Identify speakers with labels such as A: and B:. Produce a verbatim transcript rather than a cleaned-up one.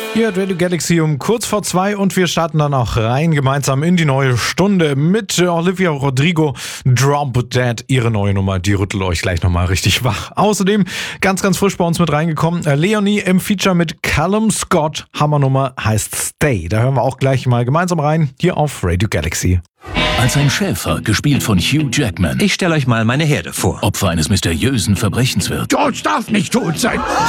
A: Ihr hört Radio Galaxy um kurz vor zwei und wir starten dann auch rein gemeinsam in die neue Stunde mit Olivia Rodrigo. Drop Dead, ihre neue Nummer, die rüttelt euch gleich nochmal richtig wach. Außerdem ganz, ganz frisch bei uns mit reingekommen, Leonie im Feature mit Callum Scott. Hammernummer heißt Stay. Da hören wir auch gleich mal gemeinsam rein, hier auf Radio Galaxy.
B: Als ein Schäfer, gespielt von Hugh Jackman,
C: Ich stelle euch mal meine Herde vor.
B: Opfer eines mysteriösen Verbrechens wird.
D: George darf nicht tot sein.